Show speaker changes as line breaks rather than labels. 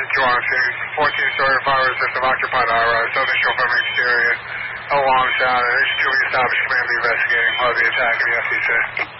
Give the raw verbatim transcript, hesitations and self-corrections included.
Johnson, fourteen story fire system occupied high-rise, southern shore from exterior, alongside. There's two established command investigating part of the attack in the F C C.